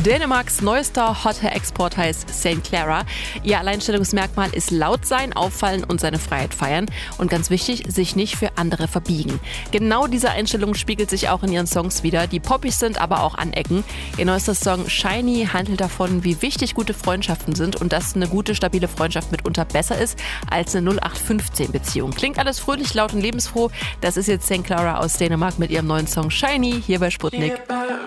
Dänemarks neuester Hot-Hair-Export heißt St. Clara. Ihr Alleinstellungsmerkmal ist laut sein, auffallen und seine Freiheit feiern. Und ganz wichtig, sich nicht für andere verbiegen. Genau diese Einstellung spiegelt sich auch in ihren Songs wider, die poppig sind, aber auch anecken. Ihr neuester Song Shiny handelt davon, wie wichtig gute Freundschaften sind und dass eine gute, stabile Freundschaft mitunter besser ist als eine 0815-Beziehung. Klingt alles fröhlich, laut und lebensfroh. Das ist jetzt St. Clara aus Dänemark mit ihrem neuen Song Shiny hier bei Sputnik.